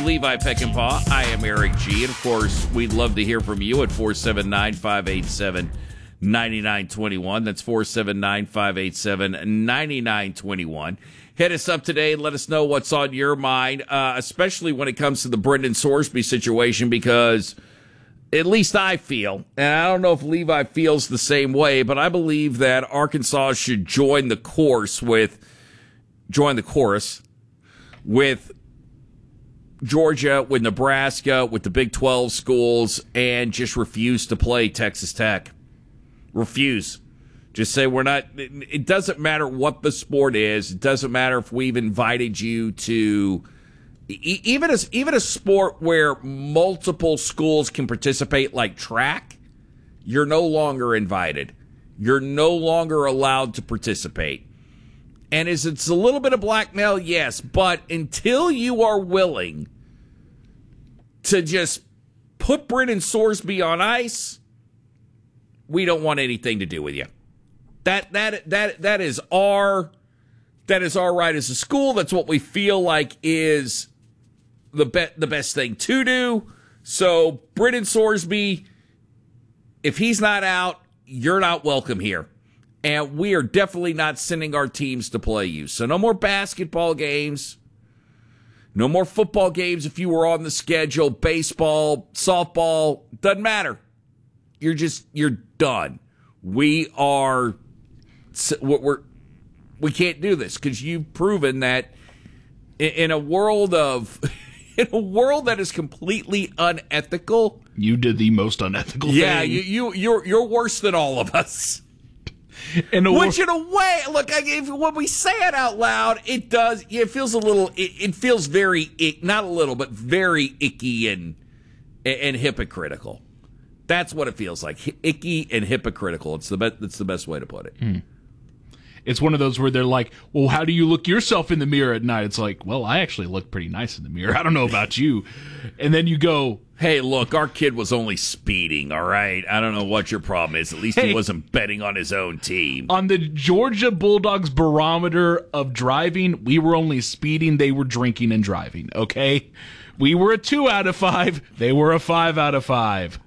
Levi Peckinpah. I am Eric G. And, of course, we'd love to hear from you at 479-587-9921. That's 479-587-9921. Hit us up today and let us know what's on your mind, especially when it comes to the Brendan Sorsby situation, because at least I feel, and I don't know if Levi feels the same way, but I believe that Arkansas should join the chorus with Georgia, with Nebraska, with the Big 12 schools, and just refuse to play Texas Tech. Refuse. Just say we're not. It doesn't matter what the sport is. It doesn't matter if we've invited you to even a sport where multiple schools can participate, like track. You're no longer invited. You're no longer allowed to participate. And it's a little bit of blackmail, yes, but until you are willing to just put Brendan Sorsby on ice, we don't want anything to do with you. That is our right as a school. That's what we feel like is the best thing to do. So Brendan Sorsby, if he's not out, you're not welcome here. And we are definitely not sending our teams to play you. So no more basketball games. No more football games if you were on the schedule. Baseball, softball, doesn't matter. You're done. We can't do this because you've proven that in a world that is completely unethical. You did the most unethical thing. Yeah, you're worse than all of us. Which in a way, look, when we say it out loud, it does. It feels a little. It feels very, not a little, but very icky and hypocritical. That's what it feels like. Icky and hypocritical. It's the best. That's the best way to put it. It's one of those where they're like, well, how do you look yourself in the mirror at night? It's like, well, I actually look pretty nice in the mirror. I don't know about you. And then you go, hey, look, our kid was only speeding, all right? I don't know what your problem is. At least he wasn't betting on his own team. On the Georgia Bulldogs barometer of driving, we were only speeding. They were drinking and driving, okay? We were a 2 out of 5. They were a 5 out of 5.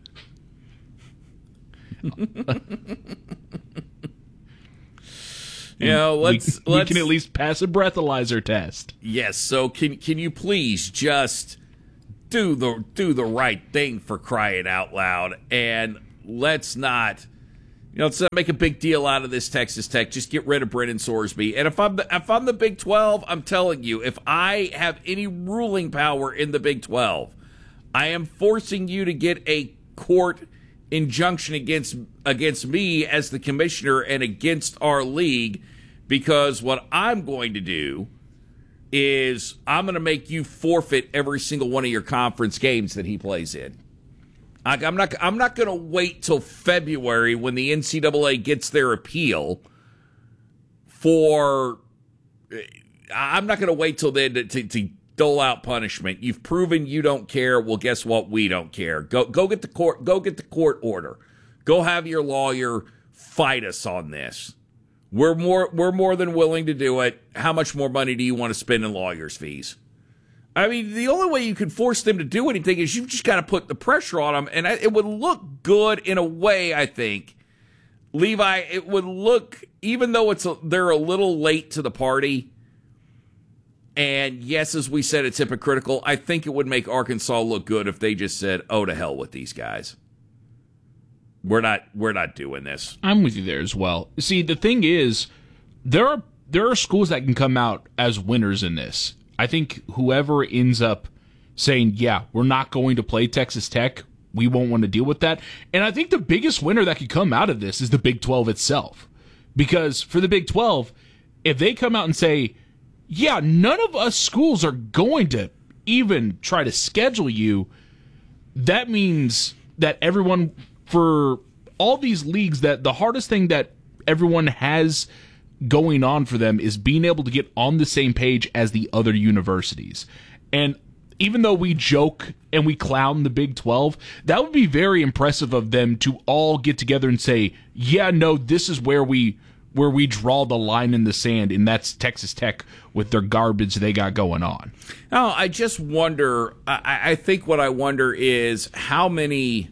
You know, we can at least pass a breathalyzer test. Yes. So can you please just do the right thing, for crying out loud, and let's not make a big deal out of this Texas Tech. Just get rid of Brendan Sorsby. And if I'm the Big 12, I'm telling you, if I have any ruling power in the Big 12, I am forcing you to get a court injunction against me as the commissioner and against our league, because what I'm going to do is I'm going to make you forfeit every single one of your conference games that he plays in. I'm not going to wait till February when the NCAA gets their appeal I'm not going to wait till then to dole out punishment. You've proven you don't care. Well, guess what? We don't care. Go get the court. Go get the court order. Go have your lawyer fight us on this. We're more than willing to do it. How much more money do you want to spend in lawyers' fees? I mean, the only way you can force them to do anything is you've just got to put the pressure on them, and it would look good in a way, I think. Levi, it would look, even though they're a little late to the party, and yes, as we said, it's hypocritical, I think it would make Arkansas look good if they just said, oh, to hell with these guys. We're not doing this. I'm with you there as well. See, the thing is, there are schools that can come out as winners in this. I think whoever ends up saying, yeah, we're not going to play Texas Tech, we won't want to deal with that. And I think the biggest winner that could come out of this is the Big 12 itself. Because for the Big 12, if they come out and say, yeah, none of us schools are going to even try to schedule you, that means that everyone, for all these leagues, that the hardest thing that everyone has going on for them is being able to get on the same page as the other universities. And even though we joke and we clown the Big 12, that would be very impressive of them to all get together and say, yeah, no, this is where we where we draw the line in the sand, and that's Texas Tech with their garbage they got going on. No, I just wonder. I think what I wonder is how many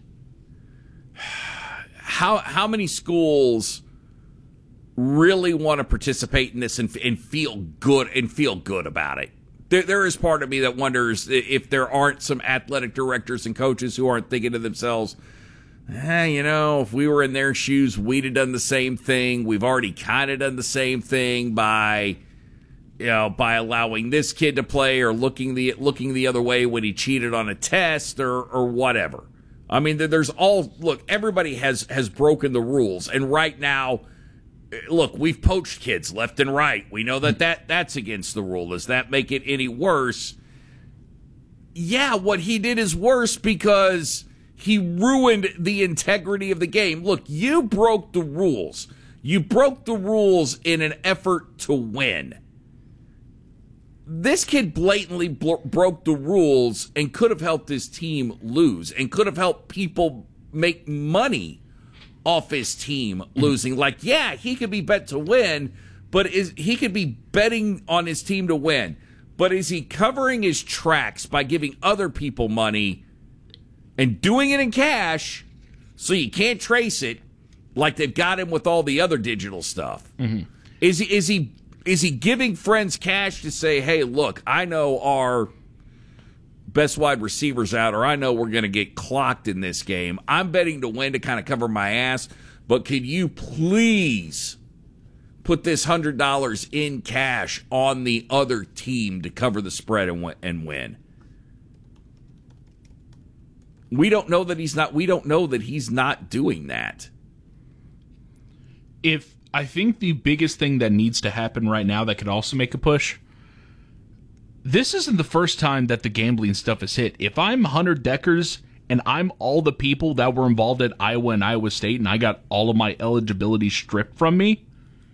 schools really want to participate in this and feel good about it. There is part of me that wonders if there aren't some athletic directors and coaches who aren't thinking to themselves, if we were in their shoes, we'd have done the same thing. We've already kind of done the same thing by allowing this kid to play or looking the other way when he cheated on a test or whatever. I mean, everybody has broken the rules, and right now, look, we've poached kids left and right. We know that's against the rule. Does that make it any worse? Yeah, what he did is worse because he ruined the integrity of the game. Look, you broke the rules. You broke the rules in an effort to win. This kid blatantly broke the rules and could have helped his team lose and could have helped people make money off his team losing. Like, yeah, he could be bet to win, but he could be betting on his team to win. But is he covering his tracks by giving other people money and doing it in cash so you can't trace it like they've got him with all the other digital stuff? Mm-hmm. Is he giving friends cash to say, hey, look, I know our best wide receivers out, or I know we're going to get clocked in this game. I'm betting to win to kind of cover my ass, but could you please put this $100 in cash on the other team to cover the spread and win? We don't know that he's not doing that. I think the biggest thing that needs to happen right now that could also make a push, this isn't the first time that the gambling stuff has hit. If I'm Hunter Dekkers and I'm all the people that were involved at Iowa and Iowa State and I got all of my eligibility stripped from me,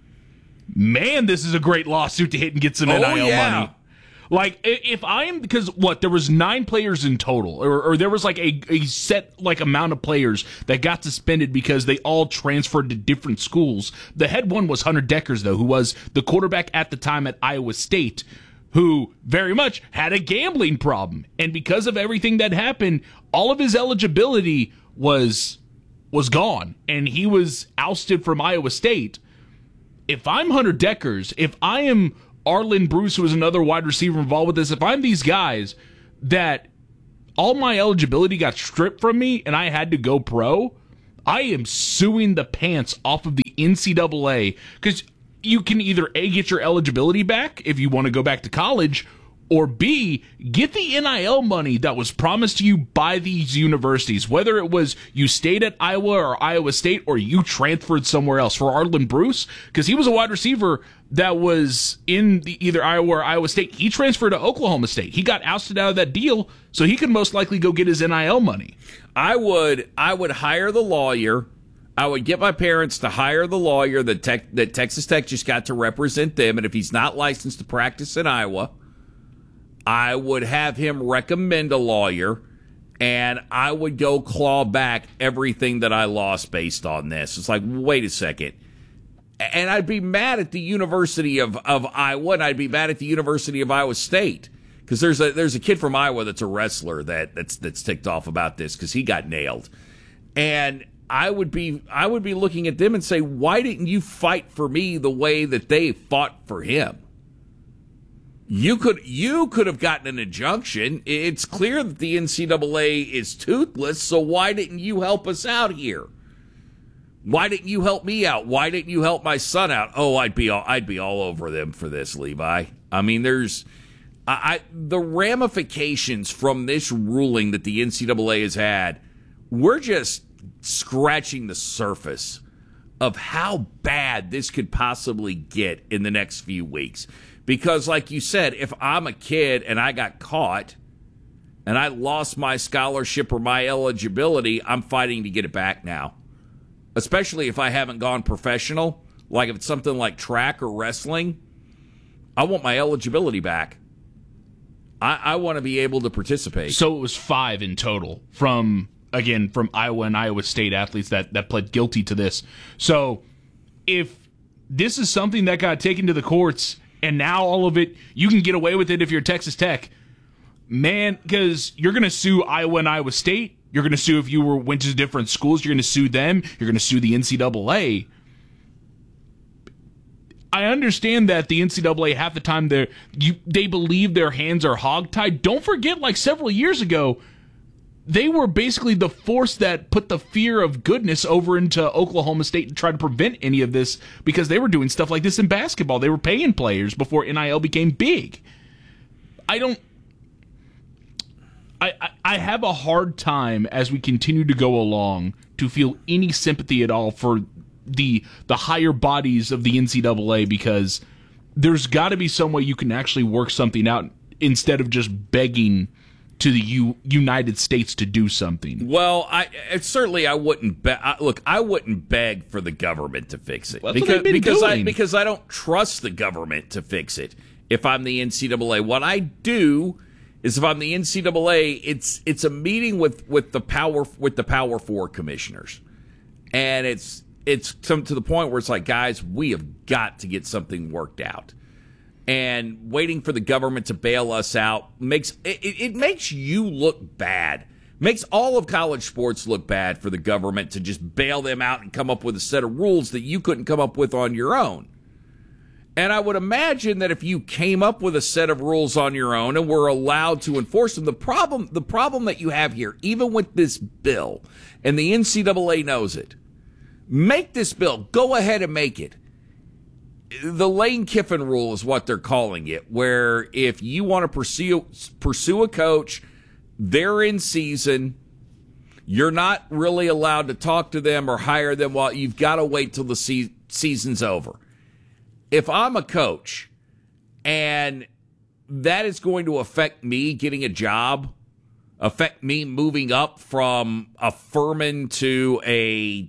man, this is a great lawsuit to hit and get some NIL money. Like, if I am, because there was 9 players in total, or there was like a set like amount of players that got suspended because they all transferred to different schools. The head one was Hunter Dekkers, though, who was the quarterback at the time at Iowa State, who very much had a gambling problem. And because of everything that happened, all of his eligibility was gone, and he was ousted from Iowa State. If I'm Hunter Dekkers, if I am Arlen Bruce, who was another wide receiver involved with this, if I'm these guys that all my eligibility got stripped from me and I had to go pro, I am suing the pants off of the NCAA, because you can either A, get your eligibility back if you want to go back to college, or B, get the NIL money that was promised to you by these universities, whether it was you stayed at Iowa or Iowa State or you transferred somewhere else. For Arlen Bruce, because he was a wide receiver that was in either Iowa or Iowa State, he transferred to Oklahoma State. He got ousted out of that deal, so he could most likely go get his NIL money. I would hire the lawyer. I would get my parents to hire the lawyer that Texas Tech just got to represent them, and if he's not licensed to practice in Iowa, I would have him recommend a lawyer, and I would go claw back everything that I lost based on this. It's like, wait a second. And I'd be mad at the University of Iowa, and I'd be mad at the University of Iowa State, because there's a kid from Iowa that's a wrestler that's ticked off about this because he got nailed. And I would be looking at them and say, why didn't you fight for me the way that they fought for him? You could have gotten an injunction. It's clear that the NCAA is toothless, so why didn't you help us out here? Why didn't you help me out? Why didn't you help my son out? Oh, I'd be all over them for this, Levi. I mean, there's the ramifications from this ruling that the NCAA has had. We're just scratching the surface of how bad this could possibly get in the next few weeks. Because, like you said, if I'm a kid and I got caught and I lost my scholarship or my eligibility, I'm fighting to get it back now. Especially if I haven't gone professional. Like if it's something like track or wrestling, I want my eligibility back. I want to be able to participate. So it was 5 in total from Iowa and Iowa State athletes that pled guilty to this. So if this is something that got taken to the courts, and now all of it, you can get away with it if you're Texas Tech. Man, because you're going to sue Iowa and Iowa State. You're going to sue if you went to different schools. You're going to sue them. You're going to sue the NCAA. I understand that the NCAA, half the time, they believe their hands are hogtied. Don't forget, like several years ago, they were basically the force that put the fear of goodness over into Oklahoma State to try to prevent any of this, because they were doing stuff like this in basketball. They were paying players before NIL became big. I have a hard time as we continue to go along to feel any sympathy at all for the higher bodies of the NCAA, because there's got to be some way you can actually work something out instead of just begging to the United States to do something. Well, I wouldn't I wouldn't beg for the government to fix it, Well, because I don't trust the government to fix it. If I'm the NCAA, what I do is, if I'm the NCAA, it's a meeting with the Power 4 commissioners, and it's come to the point where it's like, guys, we have got to get something worked out. And waiting for the government to bail us out makes you look bad. Makes all of college sports look bad for the government to just bail them out and come up with a set of rules that you couldn't come up with on your own. And I would imagine that if you came up with a set of rules on your own and were allowed to enforce them, the problem that you have here, even with this bill, and the NCAA knows it, make this bill. Go ahead and make it. The Lane Kiffin rule is what they're calling it, where if you want to pursue a coach, they're in season, you're not really allowed to talk to them or hire them while you've got to wait till the season's over. If I'm a coach and that is going to affect me getting a job, affect me moving up from a Furman to a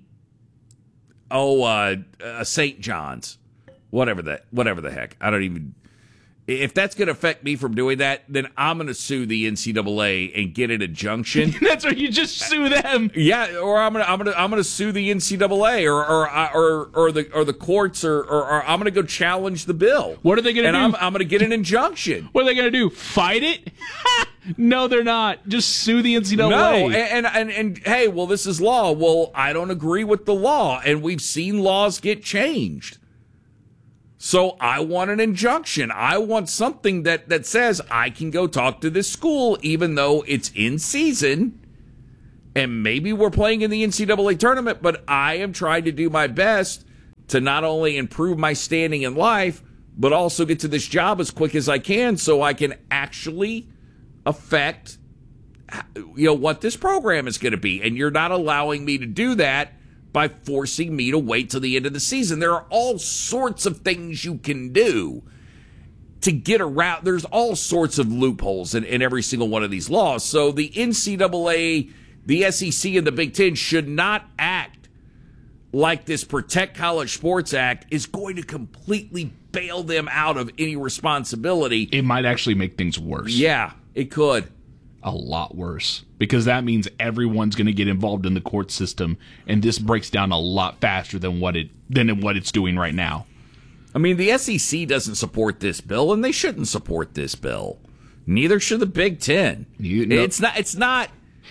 St. John's, whatever the heck. I don't even. If that's going to affect me from doing that, then I'm going to sue the NCAA and get an injunction. That's where you just sue them. Yeah, or I'm gonna sue the NCAA or the courts or I'm going to go challenge the bill. What are they going to do? And I'm going to get an injunction. What are they going to do? Fight it? No, they're not. Just sue the NCAA. No, and hey, well, this is law. Well, I don't agree with the law, and we've seen laws get changed. So I want an injunction. I want something that says I can go talk to this school even though it's in season, and maybe we're playing in the NCAA tournament, but I am trying to do my best to not only improve my standing in life, but also get to this job as quick as I can so I can actually affect what this program is going to be. And you're not allowing me to do that by forcing me to wait till the end of the season. There are all sorts of things you can do to get around. There's all sorts of loopholes in every single one of these laws. So the NCAA, the SEC, and the Big Ten should not act like this Protect College Sports Act is going to completely bail them out of any responsibility. It might actually make things worse. Yeah, it could. A lot worse, because that means everyone's going to get involved in the court system, and this breaks down a lot faster than what it's doing right now. I mean, the SEC doesn't support this bill, and they shouldn't support this bill. Neither should the Big Ten. It's not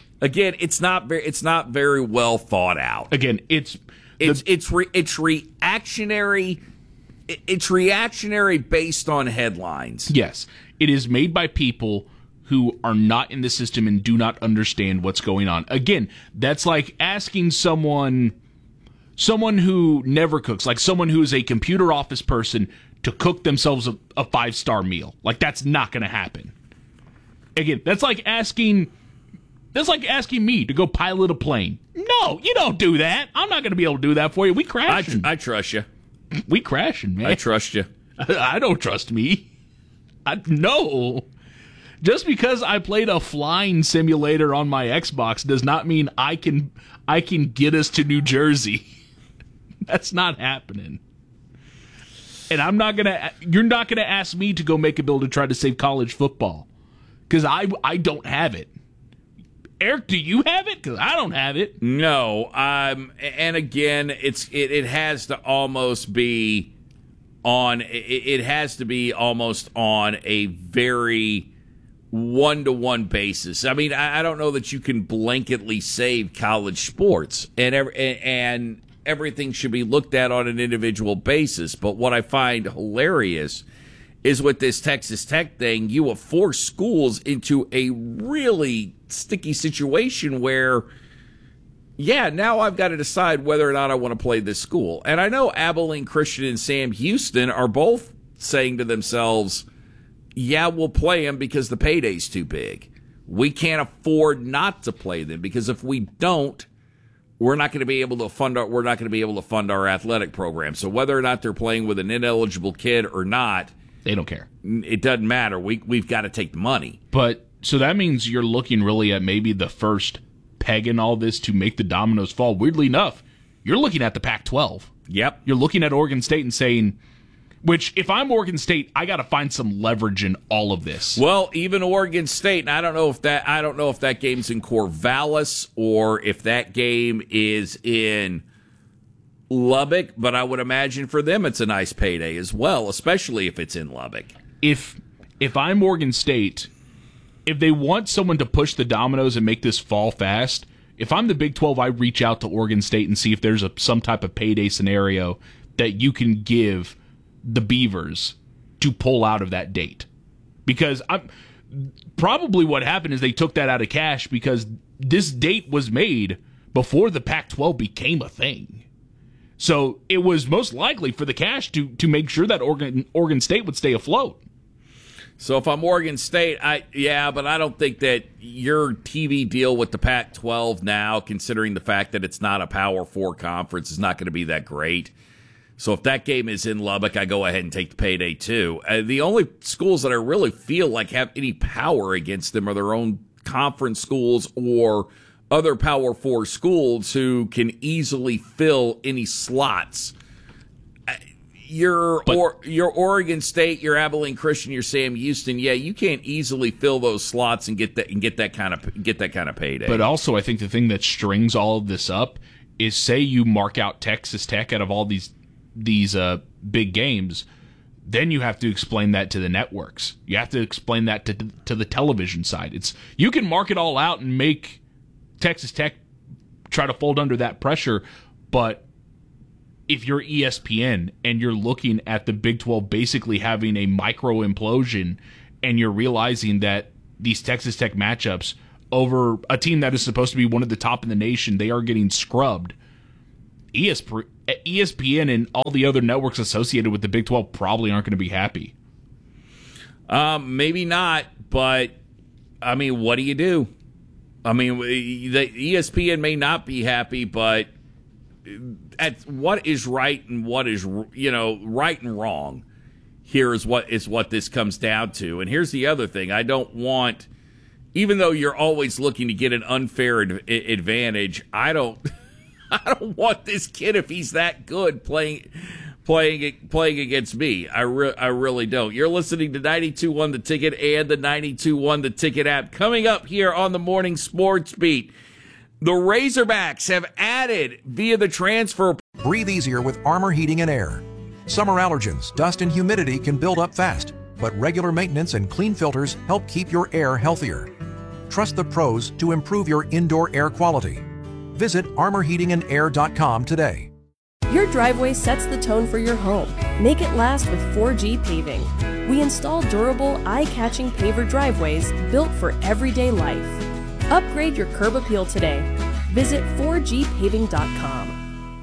very well thought out. Again, it's reactionary. It's reactionary based on headlines. Yes, it is made by people who are not in the system and do not understand what's going on. Again, that's like asking someone who never cooks, like someone who is a computer office person, to cook themselves a 5-star meal. Like, that's not going to happen. Again, that's like asking me to go pilot a plane. No, you don't do that. I'm not going to be able to do that for you. We crashing. I trust you. We crashing, man. I trust you. I don't trust me. No. Just because I played a flying simulator on my Xbox does not mean I can get us to New Jersey. That's not happening. And you're not gonna ask me to go make a bill to try to save college football, because I don't have it. Eric, do you have it? Because I don't have it. No. And again, it has to almost be it has to be almost on a very one-to-one basis. I mean, I don't know that you can blanketly save college sports, and everything should be looked at on an individual basis. But what I find hilarious is with this Texas Tech thing, you have forced schools into a really sticky situation where, yeah, now I've got to decide whether or not I want to play this school. And I know Abilene Christian and Sam Houston are both saying to themselves, yeah, we'll play them because the payday's too big. We can't afford not to play them because if we don't, we're not going to be able to fund our athletic program. So whether or not they're playing with an ineligible kid or not, they don't care. It doesn't matter. We've got to take the money. But so that means you're looking really at maybe the first peg in all this to make the dominoes fall. Weirdly enough, you're looking at the Pac-12. Yep. You're looking at Oregon State and saying, which if I'm Oregon State, I got to find some leverage in all of this. Well, even Oregon State, and I don't know if that game's in Corvallis or if that game is in Lubbock, but I would imagine for them it's a nice payday as well, especially if it's in Lubbock. If I'm Oregon State, if they want someone to push the dominoes and make this fall fast, if I'm the Big 12, I reach out to Oregon State and see if there's some type of payday scenario that you can give the Beavers to pull out of that date. Because probably what happened is they took that out of cash because this date was made before the Pac-12 became a thing. So it was most likely for the cash to make sure that Oregon State would stay afloat. So if I'm Oregon State, but I don't think that your TV deal with the Pac-12 now, considering the fact that it's not a Power 4 conference, is not going to be that great. So if that game is in Lubbock, I go ahead and take the payday too. The only schools that I really feel like have any power against them are their own conference schools or other Power 4 schools who can easily fill any slots. Your Oregon State, your Abilene Christian, your Sam Houston, yeah, you can't easily fill those slots and get that kind of payday. But also, I think the thing that strings all of this up is, say you mark out Texas Tech out of all these big games, then you have to explain that to the networks. You have to explain that to the television side. You can mark it all out and make Texas Tech try to fold under that pressure, but if you're ESPN and you're looking at the Big 12 basically having a micro implosion and you're realizing that these Texas Tech matchups over a team that is supposed to be one of the top in the nation, they are getting scrubbed. ESPN and all the other networks associated with the Big 12 probably aren't going to be happy. Maybe not, but I mean, what do you do? I mean, the ESPN may not be happy, but at what is right and what is, right and wrong here is what this comes down to. And here's the other thing. I don't want, even though you're always looking to get an unfair advantage, I don't want this kid, if he's that good, playing against me. I really don't. You're listening to 92.1 The Ticket and the 92.1 The Ticket app. Coming up here on the Morning Sports Beat, the Razorbacks have added via the transfer. Breathe easier with Armor Heating and Air. Summer allergens, dust, and humidity can build up fast, but regular maintenance and clean filters help keep your air healthier. Trust the pros to improve your indoor air quality. Visit armorheatingandair.com today. Your driveway sets the tone for your home. Make it last with 4G Paving. We install durable, eye-catching paver driveways built for everyday life. Upgrade your curb appeal today. Visit 4gpaving.com.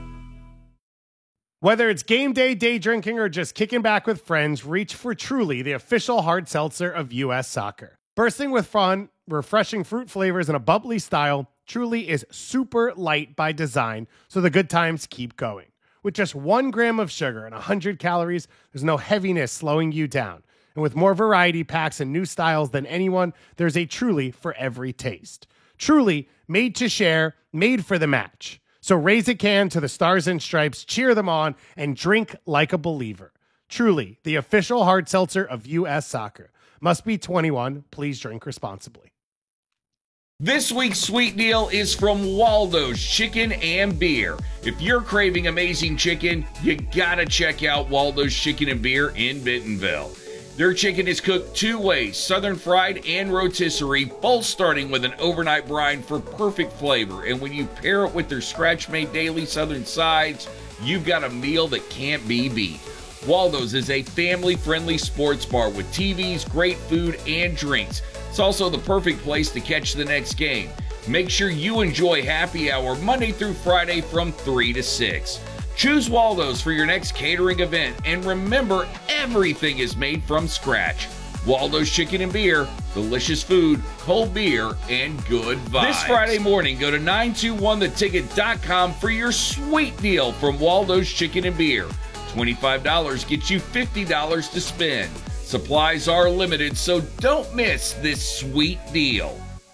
Whether it's game day drinking, or just kicking back with friends, reach for Truly, the official hard seltzer of U.S. Soccer. Bursting with fun, refreshing fruit flavors, and a bubbly style, Truly is super light by design, so the good times keep going. With just 1 gram of sugar and 100 calories, there's no heaviness slowing you down. And with more variety packs and new styles than anyone, there's a Truly for every taste. Truly, made to share, made for the match. So raise a can to the Stars and Stripes, cheer them on, and drink like a believer. Truly, the official hard seltzer of U.S. Soccer. Must be 21. Please drink responsibly. This week's sweet deal is from Waldo's Chicken and Beer. If you're craving amazing chicken, you gotta check out Waldo's Chicken and Beer in Bentonville. Their chicken is cooked 2 ways, southern fried and rotisserie, both starting with an overnight brine for perfect flavor. And when you pair it with their scratch-made daily southern sides, you've got a meal that can't be beat. Waldo's is a family-friendly sports bar with TVs, great food, and drinks. It's also the perfect place to catch the next game. Make sure you enjoy happy hour Monday through Friday from 3 to 6. Choose Waldo's for your next catering event, and remember, everything is made from scratch. Waldo's Chicken and Beer, delicious food, cold beer, and good vibes. This Friday morning, go to 921theticket.com for your sweet deal from Waldo's Chicken and Beer. $25 gets you $50 to spend. Supplies are limited, so don't miss this sweet deal.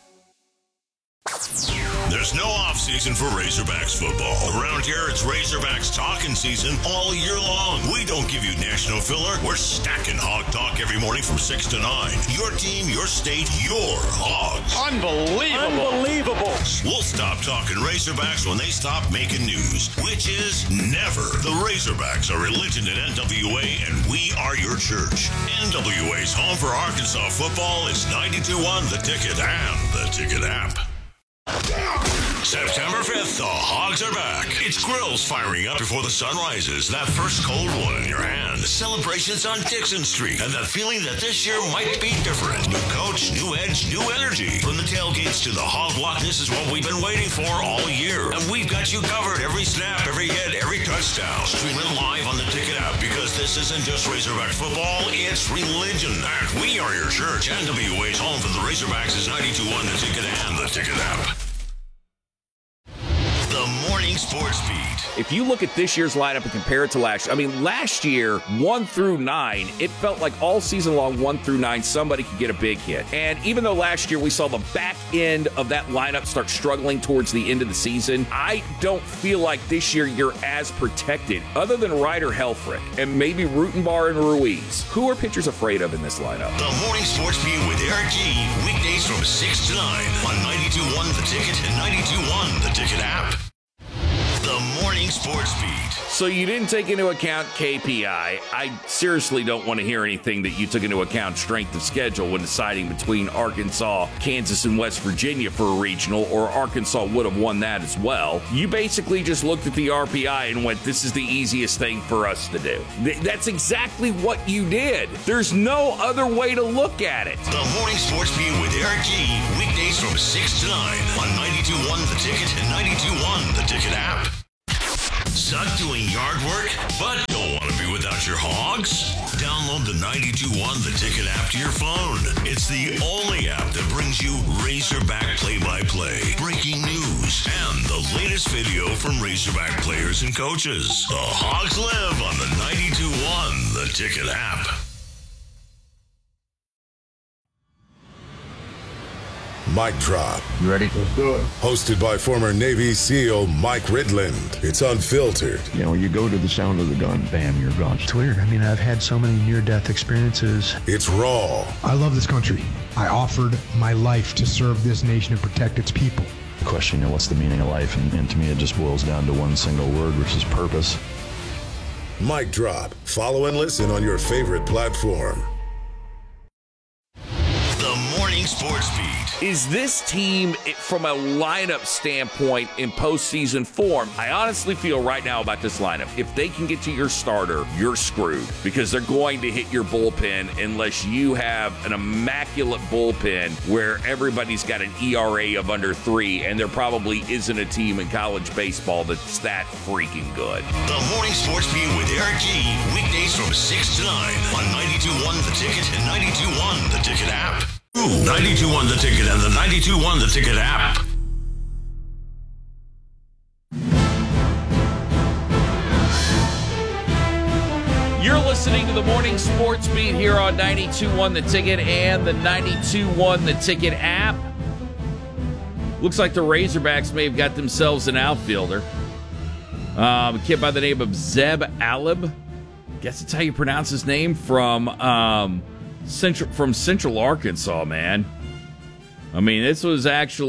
There's no off-season for Razorbacks football. Around here, it's Razorbacks talking season all year long. We don't give you national filler. We're stacking Hog Talk every morning from 6 to 9. Your team, your state, your Hogs. Unbelievable. We'll stop talking Razorbacks when they stop making news, which is never. The Razorbacks are religion in NWA, and we are your church. NWA's home for Arkansas football is 92.1 The Ticket and The Ticket app. September 5th, the Hogs are back. It's grills firing up before the sun rises. That first cold one in your hand. Celebrations on Dixon Street. And that feeling that this year might be different. New coach, new edge, new energy. From the tailgates to the Hog Block, this is what we've been waiting for all year. And we've got you covered every snap, every hit, every touchdown. Stream it live on the Ticket app because this isn't just Razorback football, it's religion. And we are your church. NWA's home for the Razorbacks is 92.1 The Ticket and the Ticket app. The Morning Sports Beat. If you look at this year's lineup and compare it to last year, last year, 1 through 9, it felt like all season long, 1 through 9, somebody could get a big hit. And even though last year we saw the back end of that lineup start struggling towards the end of the season, I don't feel like this year you're as protected, other than Ryder Helfrich and maybe Rutenbar and Ruiz. Who are pitchers afraid of in this lineup? The Morning Sports Beat with Eric G. Weekdays from 6 to 9 on 92.1 The Ticket and 92.1 The Ticket app. The Morning Sports Beat. So you didn't take into account KPI. I seriously don't want to hear anything that you took into account strength of schedule when deciding between Arkansas, Kansas, and West Virginia for a regional, or Arkansas would have won that as well. You basically just looked at the RPI and went, this is the easiest thing for us to do. That's exactly what you did. There's no other way to look at it. The Morning Sports Beat with Eric G. Weekdays from 6 to 9 on 92.1 The Ticket and 92.1 The Ticket app. Suck doing yard work, but don't want to be without your Hogs? Download the 92.1 The Ticket app to your phone. It's the only app that brings you Razorback play-by-play, breaking news, and the latest video from Razorback players and coaches. The Hogs live on the 92.1 The Ticket app. Mic Drop. You ready? Let's do it. Hosted by former Navy SEAL Mike Ridland. It's unfiltered. You know, you go to the sound of the gun, bam, you're gone. It's weird. I mean, I've had so many near-death experiences. It's raw. I love this country. I offered my life to serve this nation and protect its people. The question, you know, what's the meaning of life? And to me, it just boils down to one single word, which is purpose. Mic Drop. Follow and listen on your favorite platform. The Morning Sports Beat. Is this team, from a lineup standpoint, in postseason form? I honestly feel right now about this lineup, if they can get to your starter, you're screwed, because they're going to hit your bullpen unless you have an immaculate bullpen where everybody's got an ERA of under 3, and there probably isn't a team in college baseball that's that freaking good. The Morning Sports Beat with Eric G. Weekdays from 6 to 9 on 92.1 The Ticket and 92.1 The Ticket app. 92.1 The Ticket and the 92.1 The Ticket app. You're listening to the Morning Sports Beat here on 92.1 The Ticket and the 92.1 The Ticket app. Looks like the Razorbacks may have got themselves an outfielder. A kid by the name of Zeb Alib. Guess that's how you pronounce his name, from Central Arkansas, man. I mean, this is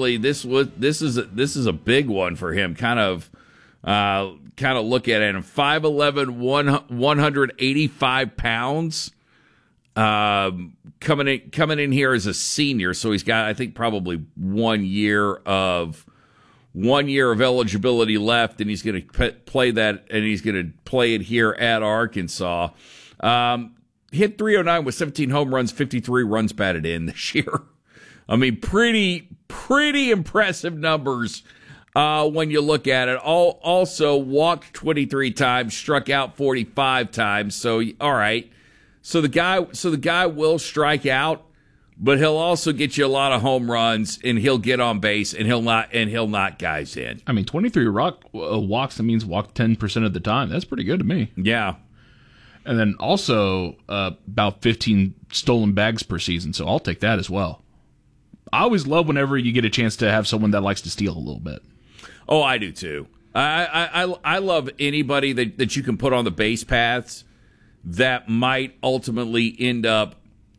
a big one for him. Kind of look at it. And 5'11", 185 pounds. Coming in here as a senior, so he's got, I think, probably 1 year of eligibility left, and he's going to play that, and he's going to play it here at Arkansas. Hit 309 with 17 home runs, 53 runs batted in this year. I mean, pretty impressive numbers when you look at it. Also walked 23 times, struck out 45 times. So all right. So the guy will strike out, but he'll also get you a lot of home runs, and he'll get on base, and he'll knock guys in. I mean, 23 walks, that means walk 10% of the time. That's pretty good to me. Yeah. And then also about 15 stolen bags per season, so I'll take that as well. I always love whenever you get a chance to have someone that likes to steal a little bit. Oh, I do too. I love anybody that you can put on the base paths that might ultimately end up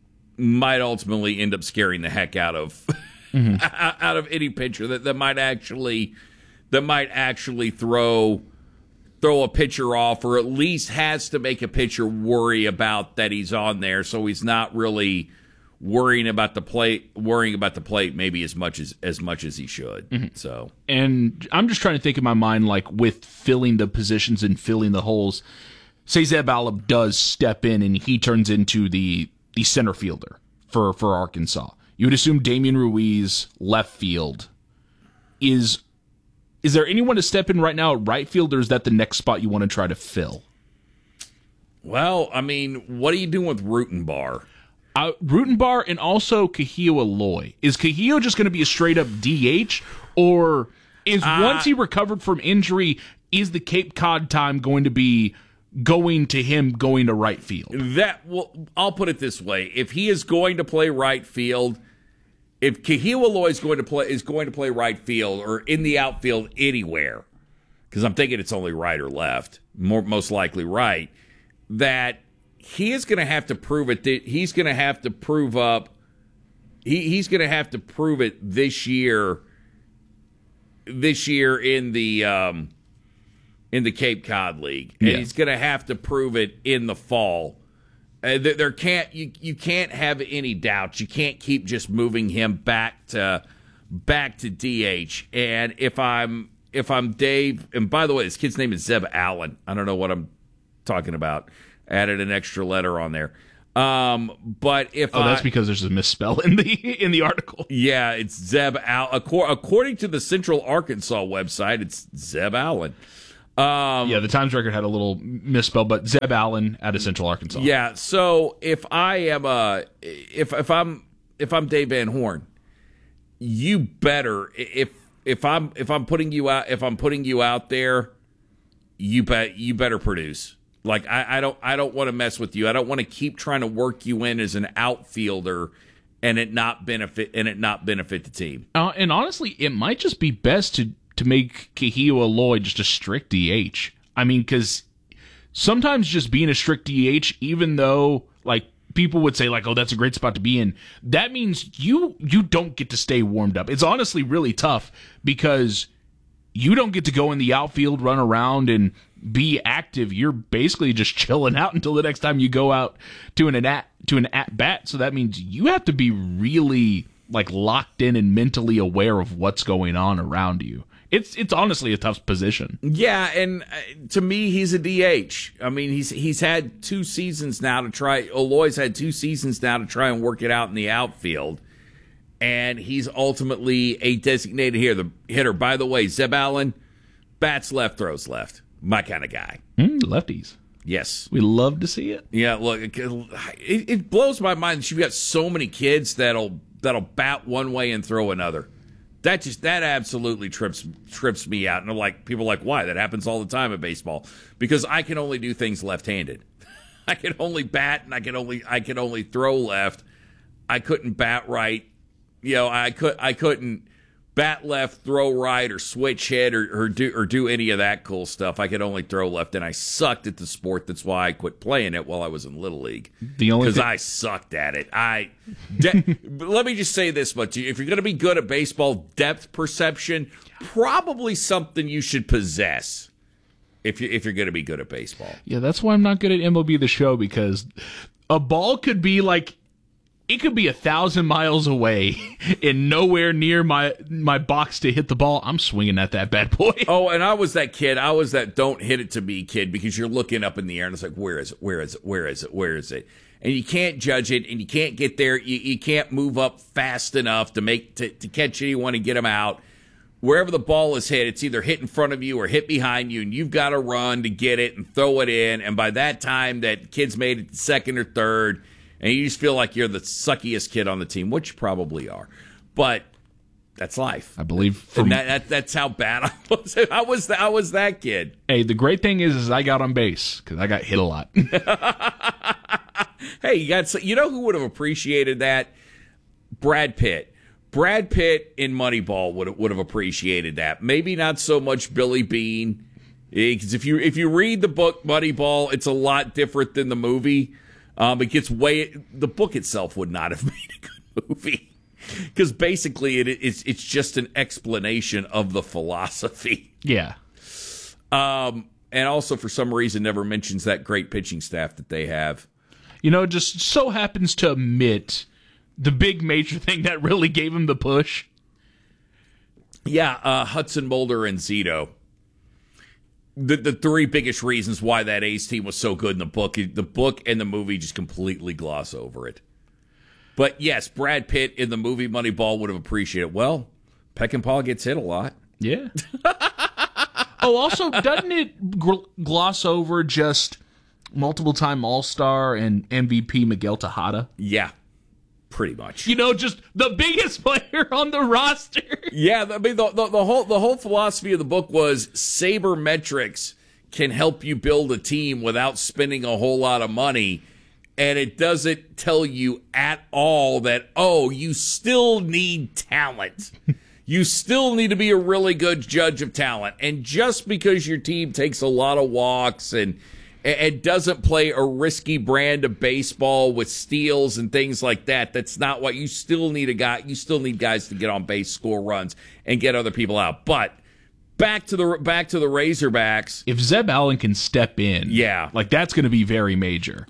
scaring the heck out of out of any pitcher that might actually throw a pitcher off, or at least has to make a pitcher worry about that he's on there, so he's not really worrying about the plate maybe as much as he should. Mm-hmm. So, and I'm just trying to think in my mind, like, with filling the positions and filling the holes. Say Zeb Allen does step in and he turns into the center fielder for Arkansas. You would assume Damian Ruiz, left field. Is there anyone to step in right now at right field, or is that the next spot you want to try to fill? Well, I mean, what are you doing with Rutenbar? Rutenbar and also Kahio Aloy. Is Kahio just going to be a straight-up DH, or is once he recovered from injury, is the Cape Cod time going to be going to him going to right field? I'll put it this way. If he is going to play right field, if Kahio Aloy is going to play right field or in the outfield anywhere, because I'm thinking it's only right or left, most likely right, that he is going to have to prove it. He's going to have to prove up. He's going to have to prove it this year. This year in the Cape Cod League, and he's going to have to prove it in the fall. You can't have any doubts. You can't keep just moving him back to DH. And if I'm Dave, and by the way, this kid's name is Zeb Allen. I don't know what I'm talking about. Added an extra letter on there. But if that's because there's a misspell in the article. Yeah, it's Zeb Allen. According to the Central Arkansas website, it's Zeb Allen. The Times Record had a little misspell, but Zeb Allen out of Central Arkansas. Yeah. So if I am if I'm Dave Van Horn, you better if I'm putting you out there, you better produce. Like I don't want to mess with you. I don't want to keep trying to work you in as an outfielder and it not benefit the team. And honestly, it might just be best to make Kahio Aloy just a strict DH. I mean, because sometimes just being a strict DH, even though like people would say like, oh, that's a great spot to be in, that means you don't get to stay warmed up. It's honestly really tough because you don't get to go in the outfield, run around, and be active. You're basically just chilling out until the next time you go out to an at bat. So that means you have to be really like locked in and mentally aware of what's going on around you. It's honestly a tough position. Yeah, and to me, he's a DH. I mean, he's had 2 seasons now to try. Aloy's had 2 seasons now to try and work it out in the outfield, and he's ultimately a designated hitter. By the way, Zeb Allen, bats left, throws left. My kind of guy. Lefties. Yes. We love to see it. Yeah, look, it blows my mind that you've got so many kids that'll bat one way and throw another. That absolutely trips me out. And like people are like, why? That happens all the time in baseball. Because I can only do things left-handed. I can only bat and I can only throw left. I couldn't bat right. You know, I couldn't bat left, throw right, or switch hit, or do any of that cool stuff. I could only throw left, and I sucked at the sport. That's why I quit playing it while I was in Little League. Because I sucked at it. Let me just say this much. If you're going to be good at baseball, depth perception, probably something you should possess if you're going to be good at baseball. Yeah, that's why I'm not good at MLB The Show, because a ball could be like, it could be 1,000 miles away and nowhere near my box to hit the ball. I'm swinging at that bad boy. Oh, and I was that kid. I was that don't hit it to me kid, because you're looking up in the air and it's like, where is it? Where is it? Where is it? Where is it? And you can't judge it, and you can't get there. You can't move up fast enough to catch anyone and get them out. Wherever the ball is hit, it's either hit in front of you or hit behind you, and you've got to run to get it and throw it in. And by that time, that kid's made it to second or third, and you just feel like you're the suckiest kid on the team, which you probably are. But that's life. I believe. And that's how bad I was. I was that kid. Hey, the great thing is I got on base because I got hit a lot. Hey, you know who would have appreciated that? Brad Pitt. Brad Pitt in Moneyball would have appreciated that. Maybe not so much Billy Bean, because if you read the book Moneyball, it's a lot different than the movie. The book itself would not have made a good movie, because basically it's just an explanation of the philosophy. Yeah. And also for some reason never mentions that great pitching staff that they have. Just so happens to omit the big major thing that really gave him the push. Yeah, Hudson, Mulder, and Zito. The three biggest reasons why that A's team was so good in the book and the movie just completely gloss over it. But yes, Brad Pitt in the movie Moneyball would have appreciated it. Well, Peckinpah gets hit a lot. Yeah. Oh, also, doesn't it gloss over just multiple-time All-Star and MVP Miguel Tejada? Yeah. Pretty much. Just the biggest player on the roster. Yeah, I mean, the whole philosophy of the book was sabermetrics can help you build a team without spending a whole lot of money, and it doesn't tell you at all that, you still need talent. You still need to be a really good judge of talent. And just because your team takes a lot of walks and doesn't play a risky brand of baseball with steals and things like that, that's not what you still need. You still need guys to get on base, score runs, and get other people out. But back to the Razorbacks. If Zeb Allen can step in, that's going to be very major.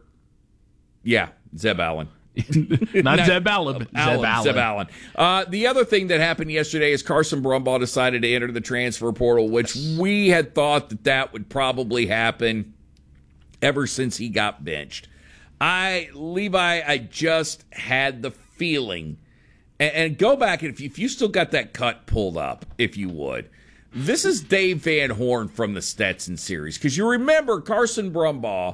Zeb Allen. Not Zeb Allen. Zeb Allen. The other thing that happened yesterday is Carson Brumbaugh decided to enter the transfer portal, which we had thought that would probably happen ever since he got benched. Levi, I just had the feeling, and go back, and if you still got that cut pulled up, if you would. This is Dave Van Horn from the Stetson series, because you remember Carson Brumbaugh